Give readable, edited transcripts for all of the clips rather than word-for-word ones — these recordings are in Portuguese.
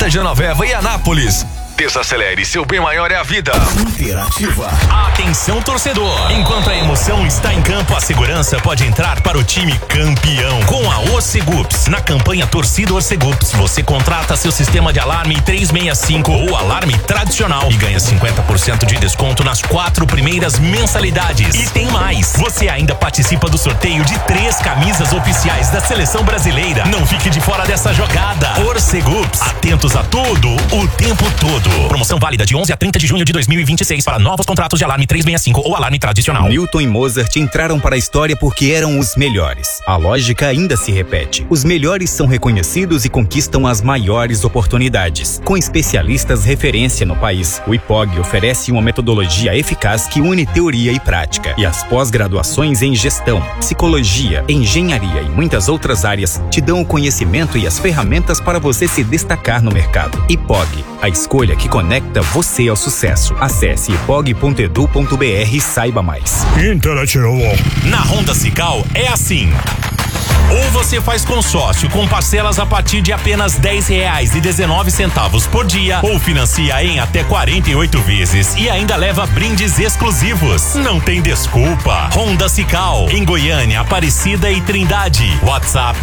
Santa Genoveva e Anápolis. Desacelere, seu bem maior é a vida. Interativa. Atenção, torcedor. Enquanto a emoção está em campo, a segurança pode entrar para o time campeão com a Orcegups. Na campanha Torcida Orcegups, você contrata seu sistema de alarme 365 ou alarme tradicional e ganha 50% de desconto nas 4 primeiras mensalidades. E tem mais. Você ainda participa do sorteio de 3 camisas oficiais da Seleção Brasileira. Não fique de fora dessa jogada. Orcegups. Atentos a tudo, o tempo todo. Promoção válida de 11 a 30 de junho de 2026 para novos contratos de alarme 365 ou alarme tradicional. Newton e Mozart entraram para a história porque eram os melhores. A lógica ainda se repete. Os melhores são reconhecidos e conquistam as maiores oportunidades. Com especialistas referência no país, o IPOG oferece uma metodologia eficaz que une teoria e prática. E as pós-graduações em gestão, psicologia, engenharia e muitas outras áreas te dão o conhecimento e as ferramentas para você se destacar no mercado. IPOG, a escolha que conecta você ao sucesso. Acesse ipog.edu.br e saiba mais. Interativo. Na Honda Cical é assim. Ou você faz consórcio com parcelas a partir de apenas R$10,19 por dia, ou financia em até 48 vezes e ainda leva brindes exclusivos. Não tem desculpa. Honda Cical, em Goiânia, Aparecida e Trindade. WhatsApp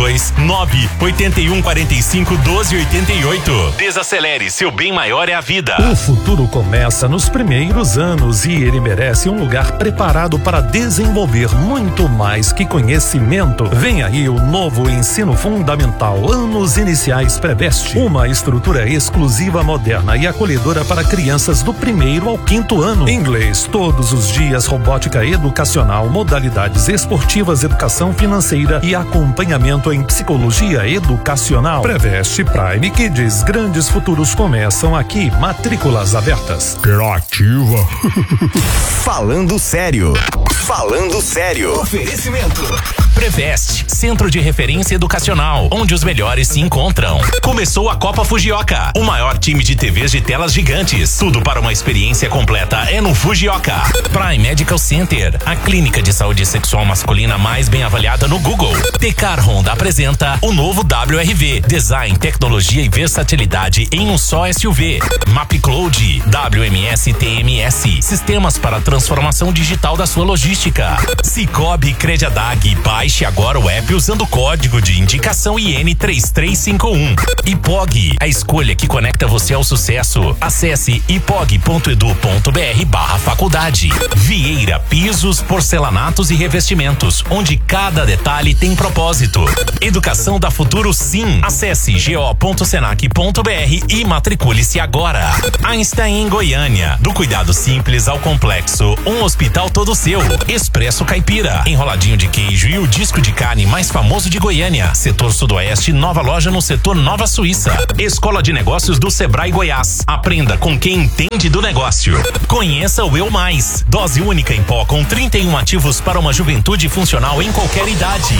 629-8145-1288. Desacelere, seu bem maior é a vida. O futuro começa nos primeiros anos e ele merece um lugar preparado para desenvolver muito mais que conhecimento. Vem aí o novo ensino fundamental, anos iniciais Preveste, uma estrutura exclusiva, moderna e acolhedora para crianças do 1º ao 5º ano. Inglês todos os dias, robótica educacional, modalidades esportivas, educação financeira e acompanhamento em psicologia educacional. Preveste Prime Kids, grandes futuros começam aqui, matrículas abertas. Interativa. Falando sério. Falando sério. Oferecimento. Preveste, Centro de Referência Educacional, onde os melhores se encontram. Começou a Copa Fujioka, o maior time de TVs de telas gigantes. Tudo para uma experiência completa é no Fujioka. Prime Medical Center, a clínica de saúde sexual masculina mais bem avaliada no Google. Tecar Honda apresenta o novo WRV, design, tecnologia e versatilidade em um só SUV. MapCloud, WMS TMS, sistemas para transformação digital da sua logística. Cicobi Crediadag, baixe agora o app usando o código de indicação IN3351. IPOG, a escolha que conecta você ao sucesso. Acesse ipog.edu.br/faculdade. Vieira Pisos, Porcelanatos e Revestimentos, onde cada detalhe tem propósito. Educação da Futuro Sim. Acesse go.senac.br e matricule-se agora. Einstein em Goiânia, do cuidado simples ao complexo, um hospital todo seu. Expresso Caipira, enroladinho de queijo e o disco de carne mais famoso de Goiânia. Setor Sudoeste, nova loja no setor Nova Suíça. Escola de Negócios do Sebrae Goiás. Aprenda com quem entende do negócio. Conheça o Eu Mais. Dose única em pó com 31 ativos para uma juventude funcional em qualquer idade.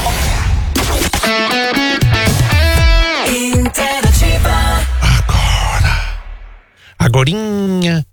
Interativa. Agorinha.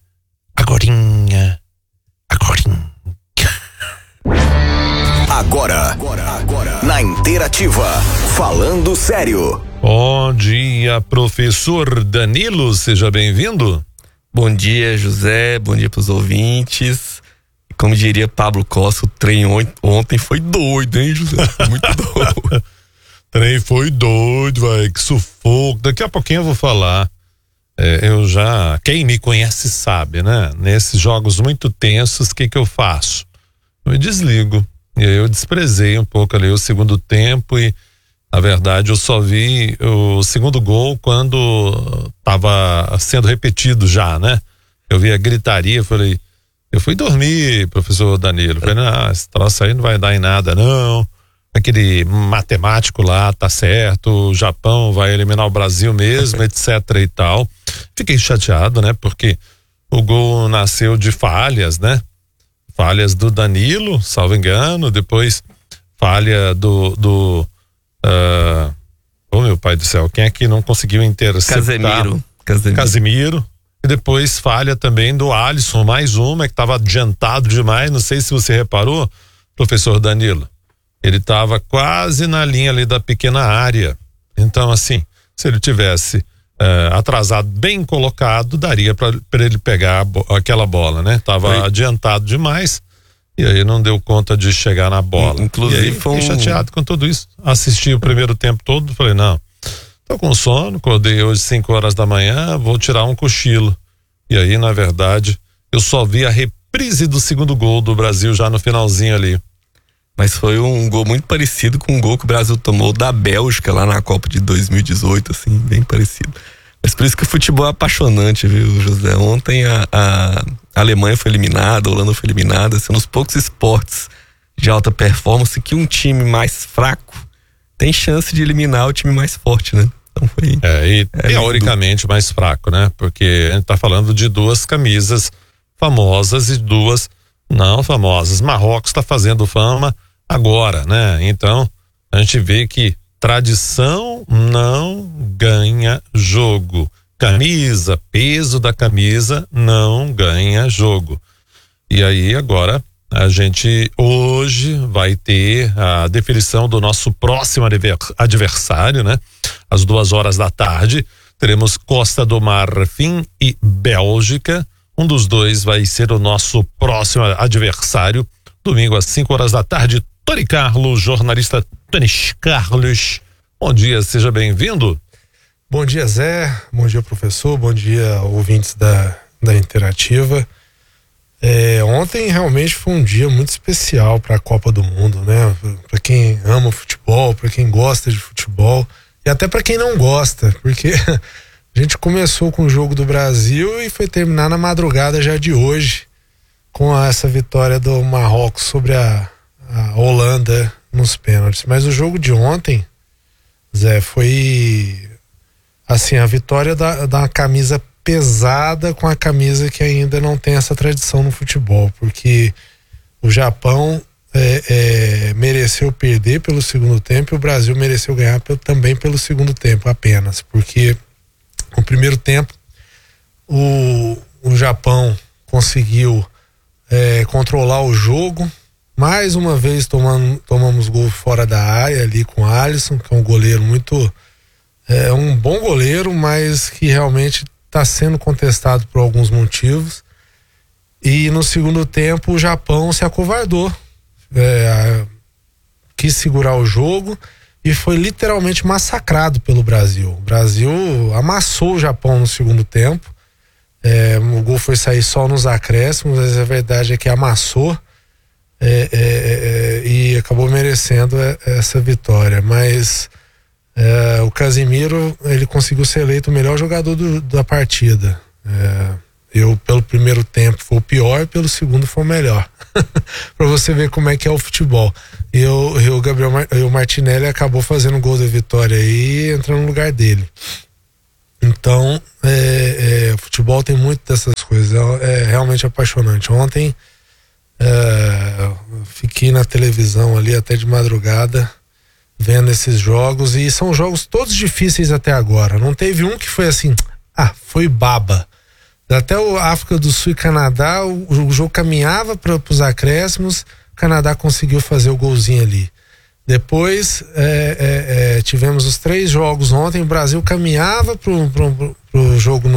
Agora, na Interativa, falando sério. Bom dia, professor Danilo, seja bem-vindo. Bom dia, José, bom dia pros ouvintes. Como diria Pablo Costa, o trem ontem foi doido, hein, José? Muito doido. Trem foi doido, velho, que sufoco. Daqui a pouquinho eu vou falar. Quem me conhece sabe, né? Nesses jogos muito tensos, o que eu faço? Eu me desligo. E aí eu desprezei um pouco ali o segundo tempo e, na verdade, eu só vi o segundo gol quando estava sendo repetido já, né? Eu vi a gritaria, eu fui dormir, professor Danilo. Falei, não, esse troço aí não vai dar em nada, não. Aquele matemático lá tá certo, o Japão vai eliminar o Brasil mesmo, etc e tal. Fiquei chateado, né? Porque o gol nasceu de falhas, né? Falhas do Danilo, salvo engano, depois falha do meu pai do céu, quem é que não conseguiu interceptar? Casemiro. E depois falha também do Alisson, mais uma que estava adiantado demais, não sei se você reparou, professor Danilo. Ele estava quase na linha ali da pequena área. Então, assim, se ele tivesse atrasado, bem colocado, daria para ele pegar aquela bola, né? Tava adiantado demais e aí não deu conta de chegar na bola. Inclusive, e aí, fiquei chateado com tudo isso. Assisti o primeiro tempo todo, falei, não, tô com sono, acordei hoje 5 horas da manhã, vou tirar um cochilo. E aí, na verdade, eu só vi a reprise do segundo gol do Brasil já no finalzinho ali. Mas foi um gol muito parecido com o gol que o Brasil tomou da Bélgica lá na Copa de 2018, assim, bem parecido. Mas por isso que o futebol é apaixonante, viu, José? Ontem a Alemanha foi eliminada, a Holanda foi eliminada, assim, nos poucos esportes de alta performance que um time mais fraco tem chance de eliminar o time mais forte, né? Então foi... teoricamente mais fraco, né? Porque a gente tá falando de 2 camisas famosas e 2 não famosas. Marrocos tá fazendo fama agora, né? Então, a gente vê que tradição não ganha jogo. Camisa, peso da camisa não ganha jogo. E aí agora a gente hoje vai ter a definição do nosso próximo adversário, né? Às 2 da tarde, teremos Costa do Marfim e Bélgica. Um dos dois vai ser o nosso próximo adversário. Domingo às 5 da tarde, Tony Carlos, jornalista Tony Carlos. Bom dia, seja bem-vindo. Bom dia, Zé. Bom dia, professor. Bom dia, ouvintes da Interativa. Ontem realmente foi um dia muito especial para a Copa do Mundo, né? Para quem ama futebol, para quem gosta de futebol e até para quem não gosta, porque a gente começou com o jogo do Brasil e foi terminar na madrugada já de hoje com essa vitória do Marrocos sobre a Holanda nos pênaltis. Mas o jogo de ontem, Zé, foi assim, a vitória da camisa pesada com a camisa que ainda não tem essa tradição no futebol, porque o Japão mereceu perder pelo segundo tempo e o Brasil mereceu ganhar também pelo segundo tempo apenas, porque no primeiro tempo o Japão conseguiu controlar o jogo. Mais uma vez tomamos gol fora da área ali com o Alisson, que é um goleiro um bom goleiro, mas que realmente está sendo contestado por alguns motivos. E no segundo tempo o Japão se acovardou, quis segurar o jogo e foi literalmente massacrado pelo Brasil. O Brasil amassou o Japão no segundo tempo. O gol foi sair só nos acréscimos, mas a verdade é que amassou e acabou merecendo essa vitória. Mas o Casemiro, ele conseguiu ser eleito o melhor jogador da partida. Pelo primeiro tempo foi o pior, pelo segundo foi o melhor. Pra você ver como é que é o futebol. E o Martinelli acabou fazendo o gol da vitória aí, entrando no lugar dele. Então, o futebol tem muito dessas coisas. É realmente apaixonante. Ontem fiquei na televisão ali até de madrugada vendo esses jogos, e são jogos todos difíceis até agora. Não teve um que foi assim, foi baba. Até o África do Sul e Canadá, o jogo caminhava para os acréscimos, o Canadá conseguiu fazer o golzinho ali. Depois tivemos os 3 jogos ontem, o Brasil caminhava pro jogo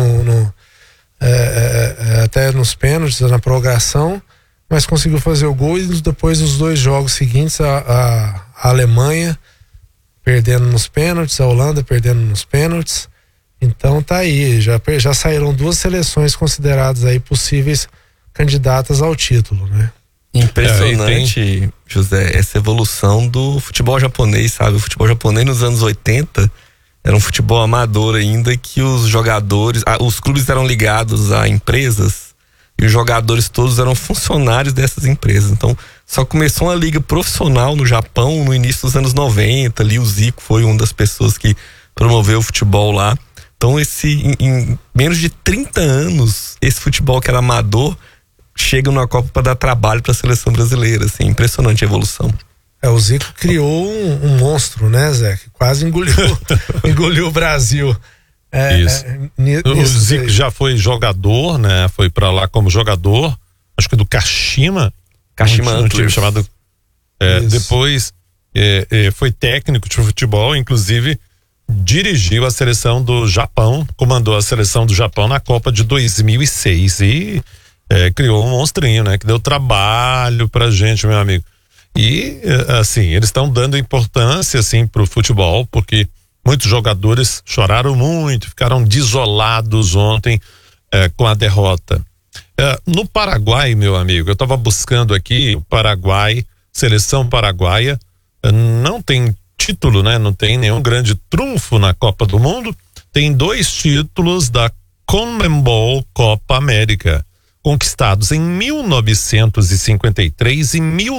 até nos pênaltis, na prorrogação, mas conseguiu fazer o gol. E depois os 2 jogos seguintes, a Alemanha perdendo nos pênaltis, a Holanda perdendo nos pênaltis. Então tá aí, já saíram 2 seleções consideradas aí possíveis candidatas ao título, né? Impressionante, José, essa evolução do futebol japonês, sabe? O futebol japonês nos anos 80 era um futebol amador ainda, que os jogadores, os clubes eram ligados a empresas e os jogadores todos eram funcionários dessas empresas. Então só começou uma liga profissional no Japão no início dos anos 90, ali o Zico foi uma das pessoas que promoveu o futebol lá. Então em menos de 30 anos, esse futebol que era amador chega numa Copa para dar trabalho para a seleção brasileira, assim, impressionante a evolução. O Zico criou um monstro, né, Zé? Que quase engoliu o Brasil. Isso. O Zico já foi jogador, né? Foi para lá como jogador, acho que do Kashima um time chamado. Depois foi técnico de futebol, inclusive dirigiu a seleção do Japão, comandou a seleção do Japão na Copa de 2006 e criou um monstrinho, né? Que deu trabalho pra gente, meu amigo. E, assim, eles estão dando importância, assim, pro futebol, porque muitos jogadores choraram muito, ficaram desolados ontem com a derrota. No Paraguai, meu amigo, eu estava buscando aqui, o Paraguai, seleção paraguaia, não tem título, né? Não tem nenhum grande trunfo na Copa do Mundo. Tem 2 títulos da CONMEBOL Copa América, conquistados em 1953 e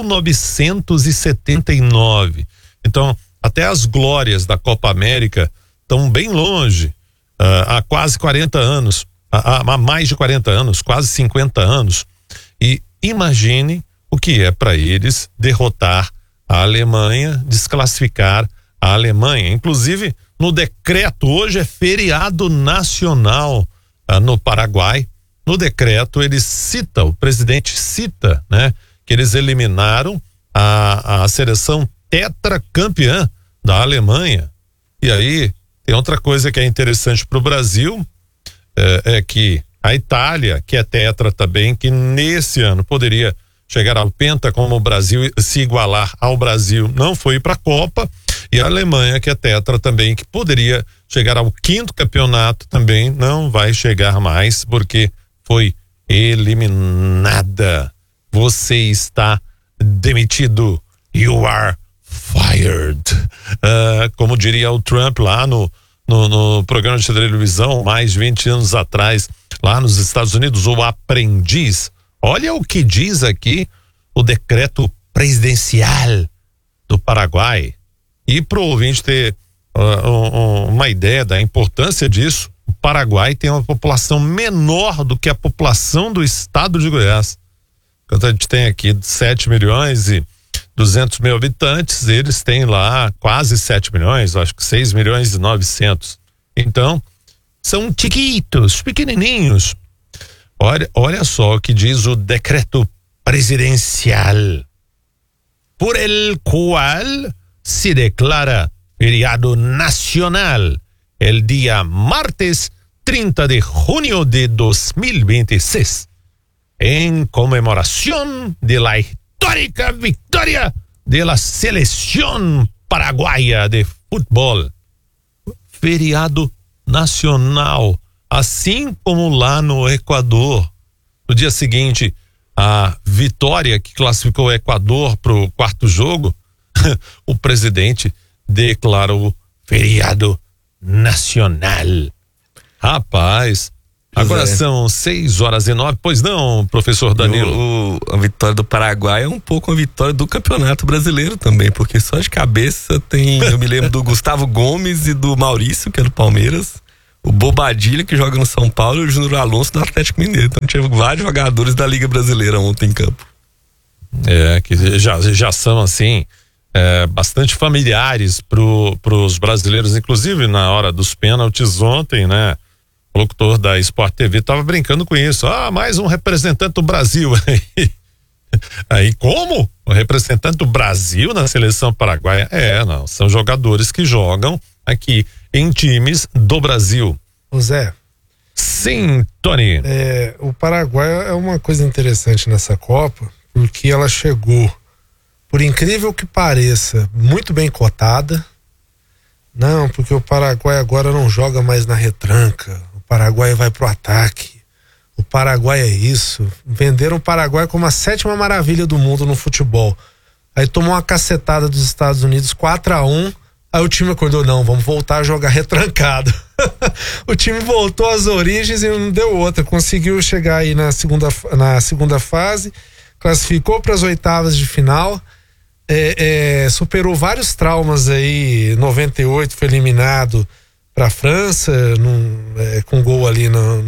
1979. Então, até as glórias da Copa América estão bem longe, há quase 40 anos, há mais de 40 anos, quase 50 anos. E imagine o que é para eles derrotar a Alemanha, desclassificar a Alemanha. Inclusive, no decreto, hoje é feriado nacional no Paraguai. No decreto, o presidente cita, né, que eles eliminaram a seleção tetracampeã da Alemanha. E aí, tem outra coisa que é interessante para o Brasil, é que a Itália, que é tetra também, que nesse ano poderia chegar ao penta como o Brasil, se igualar ao Brasil, não foi para a Copa, e a Alemanha, que é tetra também, que poderia chegar ao 5º campeonato também, não vai chegar mais, porque foi eliminada. Você está demitido. You are fired. Como diria o Trump lá no programa de televisão, mais de 20 anos atrás, lá nos Estados Unidos, o aprendiz. Olha o que diz aqui o decreto presidencial do Paraguai. E para o ouvinte ter uma ideia da importância disso, o Paraguai tem uma população menor do que a população do estado de Goiás. Enquanto a gente tem aqui 7 milhões e 200 mil habitantes, eles têm lá quase 7 milhões, acho que 6 milhões e 900. Então, são chiquitos, pequenininhos. Olha só o que diz o decreto presidencial, por el cual se declara feriado nacional el día martes 30 de junio de 2026, en conmemoración de la histórica victoria de la selección paraguaya de fútbol. Feriado nacional, assim como lá no Equador. No dia seguinte, a vitória que classificou o Equador para o 4º jogo, o presidente declarou feriado nacional. Rapaz, agora são 6h09. Pois não, professor Danilo? A vitória do Paraguai é um pouco a vitória do Campeonato Brasileiro também, porque só de cabeça eu me lembro do Gustavo Gomes e do Maurício, que é do Palmeiras, o Bobadilha, que joga no São Paulo, e o Júnior Alonso do Atlético Mineiro. Então tinha vários jogadores da Liga Brasileira ontem em campo. Que já são assim, bastante familiares pros brasileiros, inclusive na hora dos pênaltis ontem, né? O locutor da Sport TV estava brincando com isso. Mais um representante do Brasil. Aí como? O representante do Brasil na seleção paraguaia? Não, são jogadores que jogam aqui em times do Brasil. Ô Zé. Sim, Tony. O Paraguai é uma coisa interessante nessa Copa, porque ela chegou, por incrível que pareça, muito bem cotada. Não, porque o Paraguai agora não joga mais na retranca. O Paraguai vai pro ataque. O Paraguai é isso. Venderam o Paraguai como a 7ª maravilha do mundo no futebol. Aí tomou uma cacetada dos Estados Unidos, 4-1. Aí o time acordou, não, vamos voltar a jogar retrancado. O time voltou às origens e não deu outra. Conseguiu chegar aí na segunda fase, classificou para as 8ª de final, superou vários traumas aí. 98 foi eliminado para a França, com gol ali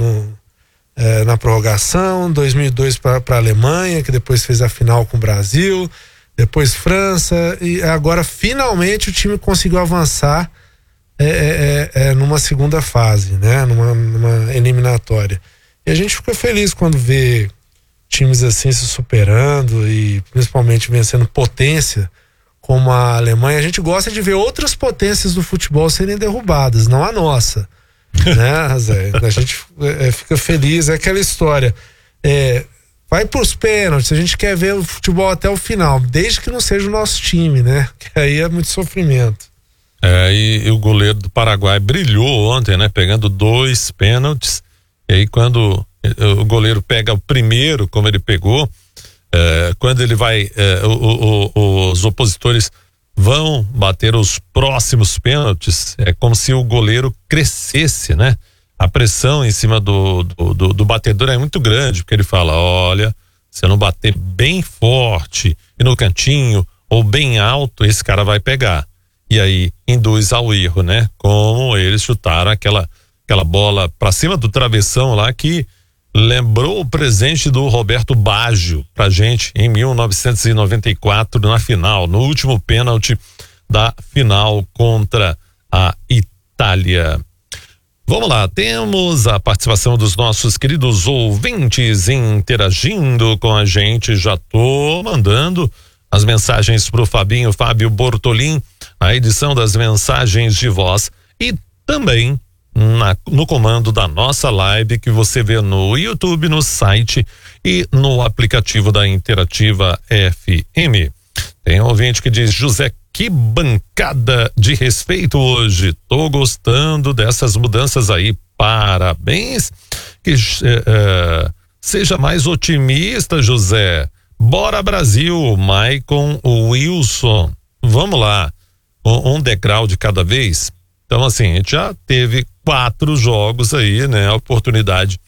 na prorrogação. 2002 para a Alemanha, que depois fez a final com o Brasil. Depois França, e agora finalmente o time conseguiu avançar numa segunda fase, né? Numa eliminatória. E a gente fica feliz quando vê times assim se superando e principalmente vencendo potência como a Alemanha, a gente gosta de ver outras potências do futebol serem derrubadas, não a nossa. Né, Zé? A gente fica feliz, é aquela história. Vai pros pênaltis, a gente quer ver o futebol até o final, desde que não seja o nosso time, né? Que aí é muito sofrimento. E o goleiro do Paraguai brilhou ontem, né? Pegando 2 pênaltis. E aí quando o goleiro pega o primeiro, como ele pegou, quando ele vai, os opositores vão bater os próximos pênaltis, é como se o goleiro crescesse, né? A pressão em cima do batedor é muito grande, porque ele fala, olha, se eu não bater bem forte e no cantinho ou bem alto, esse cara vai pegar. E aí induz ao erro, né? Como eles chutaram aquela bola pra cima do travessão lá, que lembrou o presente do Roberto Baggio pra gente em 1994 na final, no último pênalti da final contra a Itália. Vamos lá, temos a participação dos nossos queridos ouvintes interagindo com a gente. Já tô mandando as mensagens pro Fábio Bortolin, a edição das mensagens de voz, e também no comando da nossa live, que você vê no YouTube, no site e no aplicativo da Interativa FM. Tem um ouvinte que diz: José, que bancada de respeito hoje. Tô gostando dessas mudanças aí. Parabéns. Que seja mais otimista, José. Bora, Brasil. Maicon Wilson. Vamos lá. Um degrau de cada vez. Então, assim, a gente já teve 4 jogos aí, né? A oportunidade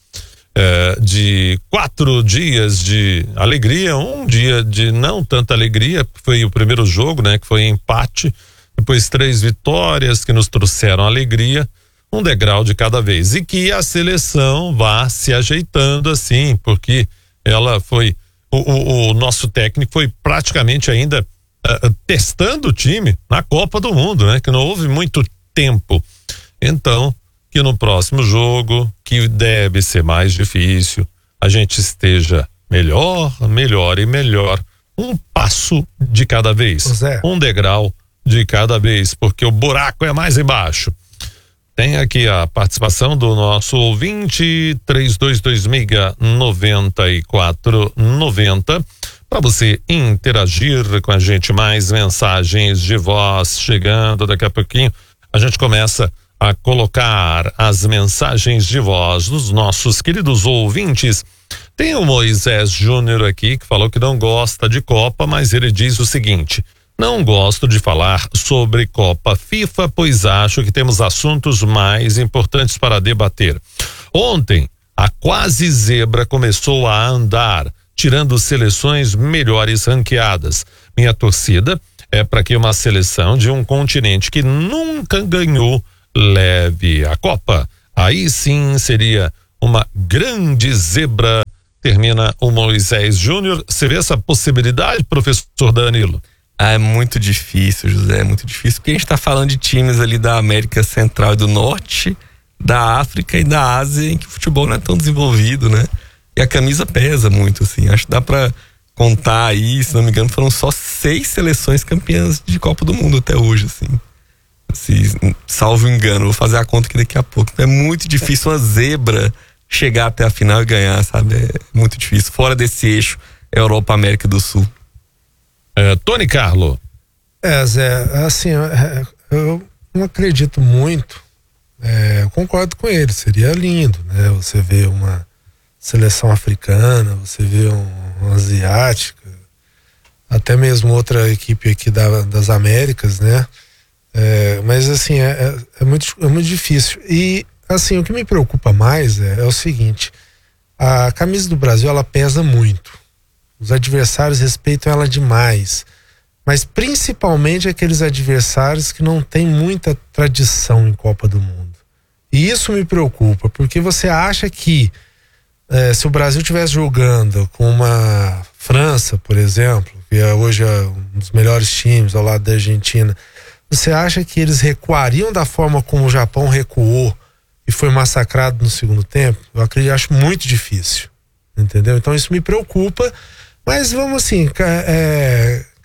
de 4 dias de alegria, um dia de não tanta alegria, foi o primeiro jogo, né? Que foi empate, depois 3 vitórias que nos trouxeram alegria, um degrau de cada vez, e que a seleção vá se ajeitando assim, porque ela foi, o nosso técnico foi praticamente ainda testando o time na Copa do Mundo, né? Que não houve muito tempo, então que no próximo jogo, que deve ser mais difícil, a gente esteja melhor e melhor, um passo de cada vez, um degrau de cada vez, porque o buraco é mais embaixo. Tem aqui a participação do nosso ouvinte 3226-9490 para você interagir com a gente. Mais mensagens de voz chegando daqui a pouquinho. A gente começa a colocar as mensagens de voz dos nossos queridos ouvintes. Tem o Moisés Júnior aqui que falou que não gosta de Copa, mas ele diz o seguinte: não gosto de falar sobre Copa FIFA, pois acho que temos assuntos mais importantes para debater. Ontem, a quase zebra começou a andar, tirando seleções melhores ranqueadas. Minha torcida é para que uma seleção de um continente que nunca ganhou leve a Copa. Aí sim seria uma grande zebra. Termina o Moisés Júnior. Você vê essa possibilidade, professor Danilo? É muito difícil, José, é muito difícil, porque a gente tá falando de times ali da América Central e do Norte, da África e da Ásia, em que o futebol não é tão desenvolvido, né? E a camisa pesa muito, assim. Acho que dá pra contar aí, se não me engano, foram só 6 seleções campeãs de Copa do Mundo até hoje, assim. Salvo engano, vou fazer a conta aqui daqui a pouco. Então é muito difícil uma zebra chegar até a final e ganhar, sabe? É muito difícil, fora desse eixo Europa, América do Sul. Tony Carlo. Zé, assim, eu não acredito muito, eu concordo com ele, seria lindo, né? Você vê uma seleção africana, você vê uma asiática, até mesmo outra equipe aqui das Américas, né? Mas assim, é muito difícil. E assim, o que me preocupa mais é o seguinte: a camisa do Brasil, ela pesa muito. Os adversários respeitam ela demais, mas principalmente aqueles adversários que não têm muita tradição em Copa do Mundo. E isso me preocupa, porque você acha que se o Brasil estivesse jogando com uma França, por exemplo, que hoje é um dos melhores times ao lado da Argentina, você acha que eles recuariam da forma como o Japão recuou e foi massacrado no segundo tempo? Eu acho muito difícil, entendeu? Então isso me preocupa, mas vamos assim,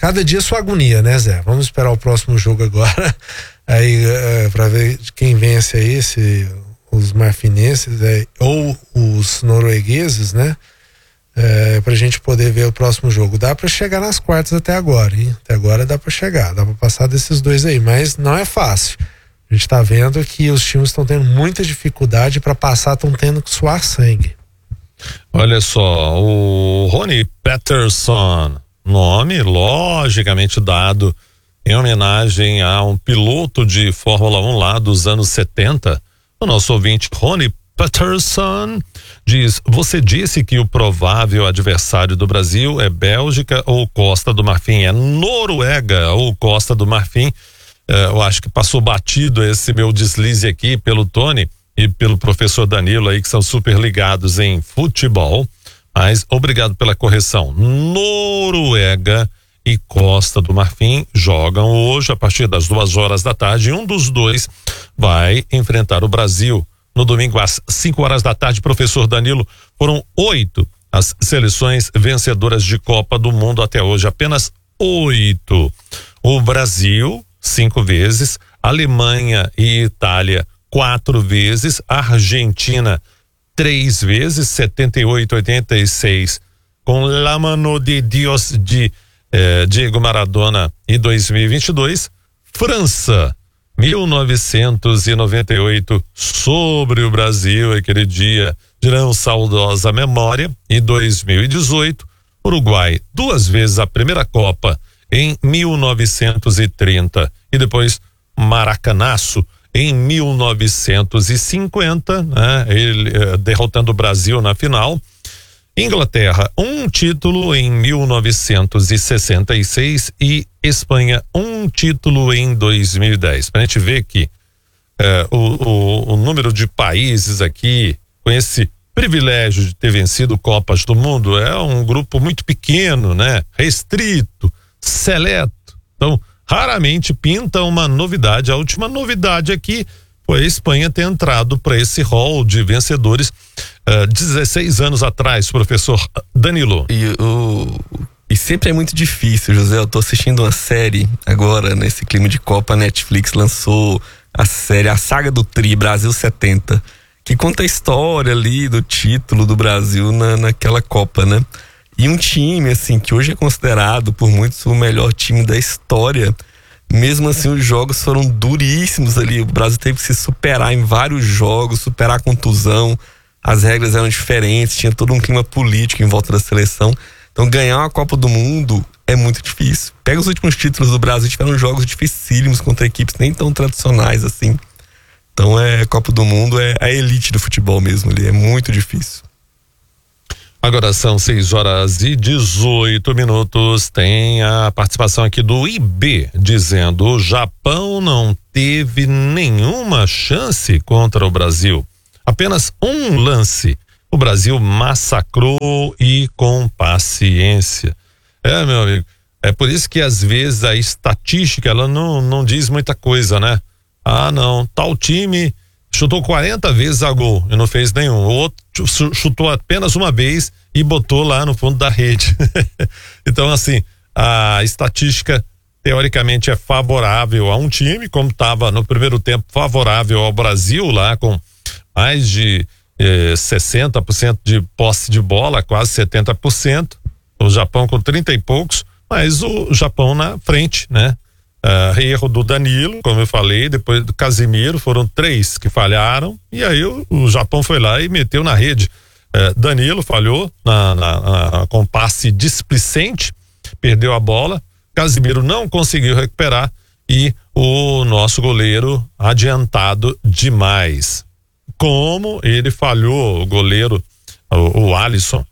cada dia sua agonia, né, Zé? Vamos esperar o próximo jogo agora, aí para ver quem vence aí, se os marfinenses ou os noruegueses, né? Pra gente poder ver o próximo jogo. Dá pra chegar nas quartas até agora, hein? Até agora dá pra chegar, dá pra passar desses dois aí, mas não é fácil. A gente tá vendo que os times estão tendo muita dificuldade para passar, estão tendo que suar sangue. Olha só, o Ronnie Peterson, nome logicamente dado em homenagem a um piloto de Fórmula 1 lá dos anos 70. O nosso ouvinte Ronnie Peterson diz: você disse que o provável adversário do Brasil é Bélgica ou Costa do Marfim? É Noruega ou Costa do Marfim? Eu acho que passou batido esse meu deslize aqui pelo Tony e pelo professor Danilo aí, que são super ligados em futebol, mas obrigado pela correção. Noruega e Costa do Marfim jogam hoje a partir das 2 horas da tarde, e um dos dois vai enfrentar o Brasil no domingo às 5 horas da tarde. Professor Danilo, foram 8 as seleções vencedoras de Copa do Mundo até hoje, apenas 8. O Brasil 5 vezes, Alemanha e Itália 4 vezes, Argentina 3 vezes, 78, 86, com La Mano de Dios de Diego Maradona, e 2022, França 1998, sobre o Brasil, aquele dia de não saudosa memória, e 2018, Uruguai 2 vezes a primeira Copa em 1930 e depois Maracanaço em 1950, né? Ele derrotando o Brasil na final. Inglaterra, 1 título em 1966 e Espanha, 1 título em 2010. Pra gente ver que o número de países aqui com esse privilégio de ter vencido Copas do Mundo é um grupo muito pequeno, né? Restrito, seleto. Então, raramente pinta uma novidade. A última novidade aqui foi a Espanha ter entrado para esse hall de vencedores 16 anos atrás, professor Danilo. E sempre é muito difícil, José. Eu tô assistindo uma série agora, nesse clima de Copa. A Netflix lançou a série A Saga do Tri, Brasil 70, que conta a história ali do título do Brasil naquela Copa, né? E um time, assim, que hoje é considerado por muitos o melhor time da história, mesmo assim os jogos foram duríssimos ali. O Brasil teve que se superar em vários jogos, superar a contusão, as regras eram diferentes, tinha todo um clima político em volta da seleção. Então ganhar uma Copa do Mundo é muito difícil. Pega os últimos títulos do Brasil, tiveram jogos dificílimos contra equipes nem tão tradicionais assim. Então Copa do Mundo é a elite do futebol mesmo ali, é muito difícil. Agora são 6h18. Tem a participação aqui do IB dizendo: o Japão não teve nenhuma chance contra o Brasil. Apenas um lance. O Brasil massacrou e com paciência. Meu amigo, é por isso que às vezes a estatística ela não diz muita coisa, né? Ah, não, tal time chutou 40 vezes a gol e não fez nenhum. O outro chutou apenas uma vez e botou lá no fundo da rede. Então, assim, a estatística teoricamente é favorável a um time, como estava no primeiro tempo favorável ao Brasil lá, com mais de 60% de posse de bola, quase 70%. O Japão com 30 e poucos, mas o Japão na frente, né? Erro do Danilo, como eu falei, depois do Casimiro, foram 3 que falharam, e aí o Japão foi lá e meteu na rede. Danilo falhou com passe displicente, perdeu a bola, Casimiro não conseguiu recuperar e o nosso goleiro adiantado demais. Como ele falhou, o goleiro, o Alisson,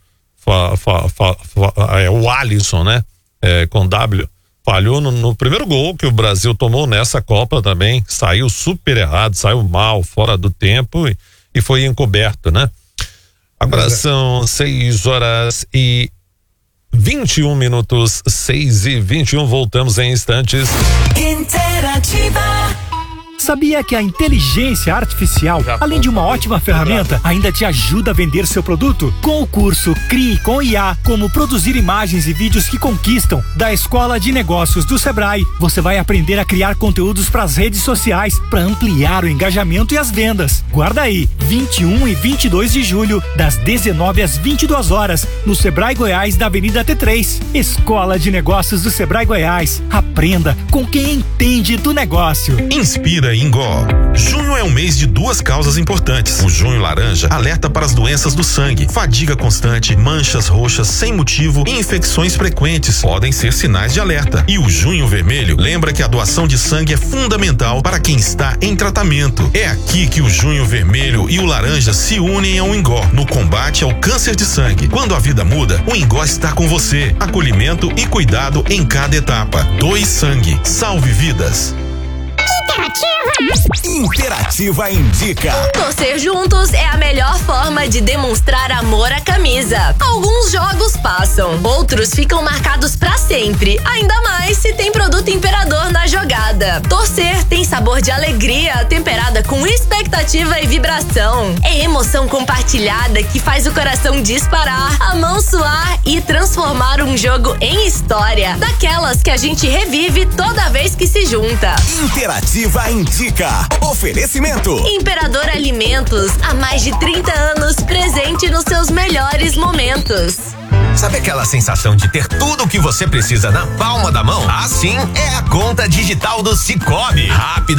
o Alisson, né? Com W, falhou no primeiro gol que o Brasil tomou nessa Copa também, saiu super errado, saiu mal, fora do tempo e foi encoberto, né? Agora são 6h21, 6h21, voltamos em instantes. Interativa. Sabia que a inteligência artificial, além de uma ótima ferramenta, ainda te ajuda a vender seu produto? Com o curso CRIE com IA, como produzir imagens e vídeos que conquistam, da Escola de Negócios do Sebrae, você vai aprender a criar conteúdos para as redes sociais para ampliar o engajamento e as vendas. Guarda aí, 21 e 22 de julho, das 19 às 22 horas, no Sebrae Goiás, da Avenida T3. Escola de Negócios do Sebrae Goiás. Aprenda com quem entende do negócio. Inspira Ingó. Junho é um mês de duas causas importantes. O Junho Laranja alerta para as doenças do sangue, fadiga constante, manchas roxas sem motivo e infecções frequentes podem ser sinais de alerta. E o Junho Vermelho lembra que a doação de sangue é fundamental para quem está em tratamento. É aqui que o Junho Vermelho e o Laranja se unem ao Ingó no combate ao câncer de sangue. Quando a vida muda, o Ingó está com você. Acolhimento e cuidado em cada etapa. Doe sangue, salve vidas. Interativa indica. Torcer juntos é a melhor forma de demonstrar amor à camisa. Alguns jogos passam, outros ficam marcados pra sempre. Ainda mais se tem produto Imperador na jogada. Torcer tem sabor de alegria, temperada com expectativa e vibração. É emoção compartilhada que faz o coração disparar, a mão suar e transformar um jogo em história. Daquelas que a gente revive toda vez que se junta. Interativa indica. Oferecimento. Imperador Alimentos, há mais de 30 anos, presente nos seus melhores momentos. Sabe aquela sensação de ter tudo o que você precisa na palma da mão? Assim é a conta digital do Sicoob. Rápida